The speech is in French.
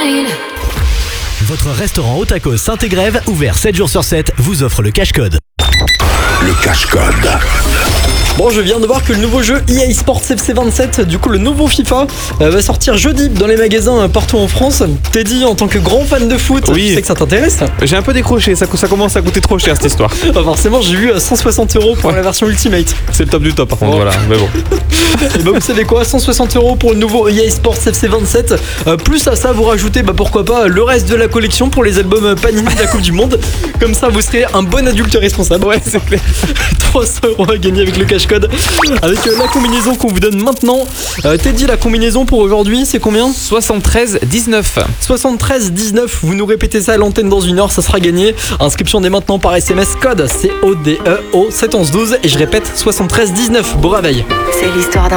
mine. Votre restaurant au tacos Saint-Égrève, ouvert 7 jours sur 7, vous offre le cash-code. Le cash-code. Bon, je viens de voir que le nouveau jeu EA Sports FC 27, du coup le nouveau FIFA, va sortir jeudi dans les magasins partout en France. Teddy, en tant que grand fan de foot, Oui. je sais que ça t'intéresse. J'ai un peu décroché, ça commence à coûter trop cher cette histoire. Forcément, j'ai vu 160 € pour Ouais. la version Ultimate. C'est le top du top par contre, Bon. voilà. Mais bon. Et bah vous savez quoi, 160 € pour le nouveau EA Sports FC 27. Plus à ça, vous rajoutez, pourquoi pas, le reste de la collection pour les albums Panini de la Coupe du Monde. Comme ça, vous serez un bon adulte responsable. Ouais, c'est clair. 300 € à gagner avec le cash-code. Avec la combinaison qu'on vous donne maintenant. Teddy, la combinaison pour aujourd'hui, c'est combien ? 73-19. 73-19, vous nous répétez ça à l'antenne dans une heure, ça sera gagné. Inscription dès maintenant par SMS, code CODEO 71112. Et je répète, 73-19. Bon réveil. C'est l'histoire d'un